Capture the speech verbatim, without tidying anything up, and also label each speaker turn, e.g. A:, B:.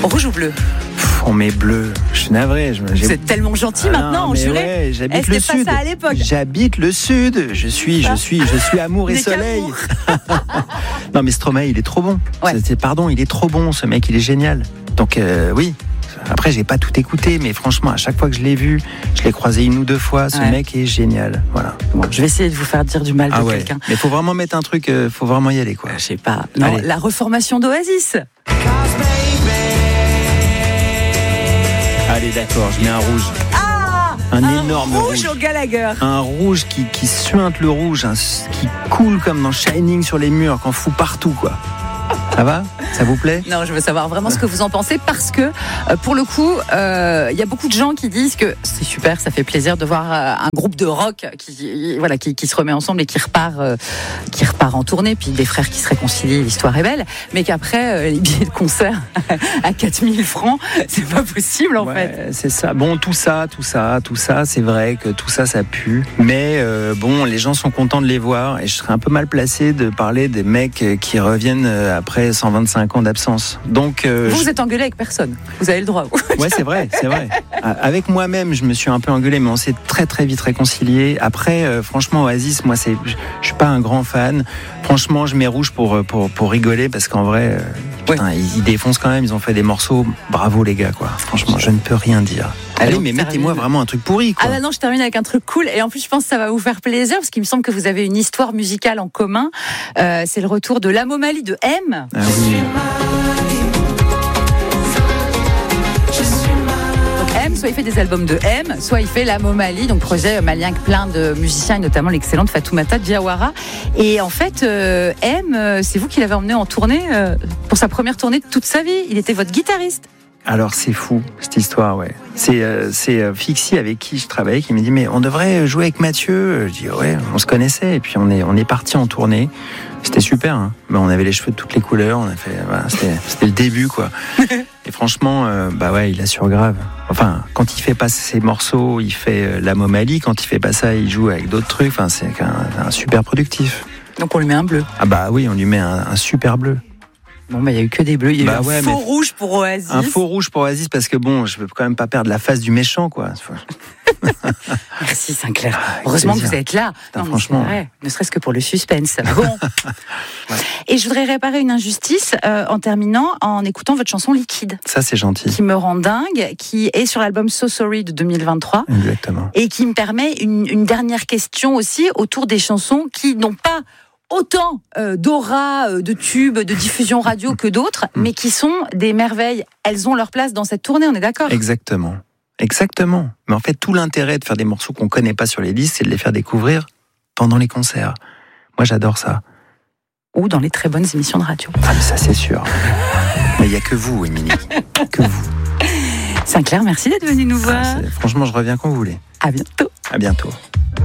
A: Rouge ou bleu?
B: Pff, on met bleu. Je suis navré. Je,
A: Vous êtes tellement gentil
B: ah
A: maintenant,
B: non,
A: en
B: mais
A: juré.
B: ouais, j'habite
A: Est-ce
B: le
A: que c'est
B: sud.
A: pas ça à l'époque?
B: J'habite le sud. Je suis, je suis, je suis amour et
A: Des
B: soleil.
A: qu'amour.
B: Non, mais Stromae, il est trop bon.
A: Ouais.
B: C'est, c'est- pardon, il est trop bon. Ce mec, il est génial. Donc euh, oui. Après, j'ai pas tout écouté, mais franchement, à chaque fois que je l'ai vu, je l'ai croisé une ou deux fois. Ce
A: Ouais.
B: mec est génial. Voilà.
A: Bon, je vais essayer de vous faire dire du mal
B: Ah
A: de
B: ouais.
A: quelqu'un.
B: Mais faut vraiment mettre un truc. euh, faut vraiment y aller, quoi.
A: Je sais pas. Non,
B: Allez.
A: la reformation d'Oasis.
B: Allez, d'accord. Je mets un rouge.
A: Ah,
B: Un énorme
A: rouge,
B: rouge.
A: au Gallagher.
B: Un rouge qui, qui suinte le rouge, un- qui coule comme dans Shining sur les murs, qu'on fout partout, quoi. Ça va? Ça vous plaît?
A: Non, je veux savoir vraiment ce que vous en pensez parce que, euh, pour le coup, il euh, y a beaucoup de gens qui disent que c'est super, ça fait plaisir de voir euh, un groupe de rock qui, voilà, qui, qui se remet ensemble et qui repart, euh, qui repart en tournée, puis des frères qui se réconcilient, l'histoire est belle, mais qu'après, euh, les billets de concert à quatre mille francs, c'est pas possible en
B: Ouais,
A: fait.
B: c'est ça. Bon, tout ça, tout ça, tout ça, c'est vrai que tout ça, ça pue. Mais euh, bon, les gens sont contents de les voir et je serais un peu mal placé de parler des mecs qui reviennent après cent vingt-cinq ans d'absence. Donc, euh,
A: Vous,
B: je-
A: vous êtes engueulé avec personne. Vous avez le droit. vous.
B: ouais, c'est vrai, c'est vrai. Avec moi-même, je me suis un peu engueulé, mais on s'est très très vite réconcilié. Après, euh, franchement, Oasis, moi, c'est, je, je suis pas un grand fan. Franchement, je mets rouge pour pour pour rigoler parce qu'en vrai, euh, putain, ils, ils défoncent quand même. Ils ont fait des morceaux. Bravo les gars, quoi. Franchement, je ne peux rien dire. Allez,
A: Donc,
B: mais
A: ça
B: mettez-moi
A: arrive.
B: vraiment un truc pourri, quoi.
A: Ah bah non, je termine avec un truc cool et en plus je pense que ça va vous faire plaisir parce qu'il me semble que vous avez une histoire musicale en commun. Euh, c'est le retour de l'Amomalie de M.
B: Ah oui.
A: Donc M, soit il fait des albums de M, soit il fait l'Amomalie, donc projet malien avec plein de musiciens et notamment l'excellente Fatoumata Diawara. Et en fait, euh, M, euh, c'est vous qui l'avez emmené en tournée euh, pour sa première tournée de toute sa vie. Il était votre guitariste.
B: Alors c'est fou cette histoire, ouais. C'est euh, c'est euh, Fixie avec qui je travaillais qui me dit mais on devrait jouer avec Mathieu. Je dis ouais, on se connaissait et puis on est on est parti en tournée. C'était super, hein. Ben, on avait les cheveux de toutes les couleurs, on a fait voilà, c'était c'était le début quoi. Et franchement euh, bah ouais, il assure grave. Enfin, quand il fait pas ses morceaux, il fait euh, l'Amomalie, quand il fait pas ça, il joue avec d'autres trucs, enfin c'est un, un super productif.
A: Donc on lui met un bleu.
B: Ah bah oui, on lui met un, un super bleu.
A: Bon bah il y a eu que des bleus, il y a
B: Bah
A: eu un
B: ouais,
A: faux
B: mais-
A: rouge pour Oasis.
B: Un faux rouge pour Oasis parce que bon, je veux quand même pas perdre la face du méchant quoi.
A: Merci Sinclair.
B: Ah, avec
A: Heureusement
B: plaisir.
A: que vous êtes là.
B: Putain,
A: Non, mais
B: franchement.
A: c'est vrai, ne serait-ce que pour le suspense. Bon.
B: Ouais.
A: Et je voudrais réparer une injustice euh, en terminant en écoutant votre chanson Liquide,
B: Ça c'est gentil.
A: qui me rend dingue, qui est sur l'album So Sorry de deux mille vingt-trois
B: Exactement.
A: et qui me permet une, une dernière question aussi autour des chansons qui n'ont pas autant euh, d'aura, euh, de tubes, de diffusion radio que d'autres, mais qui sont des merveilles. Elles ont leur place dans cette tournée, on est d'accord?
B: Exactement. Exactement. Mais en fait, tout l'intérêt de faire des morceaux qu'on connaît pas sur les listes, c'est de les faire découvrir pendant les concerts. Moi, j'adore ça.
A: Ou dans les très bonnes émissions de radio.
B: Ah, mais ça, c'est sûr. Mais il y a que vous, Émilie. Que vous.
A: Sinclair, merci d'être venu nous voir.
B: Ah, c'est- franchement, je reviens quand vous voulez.
A: À bientôt.
B: À bientôt.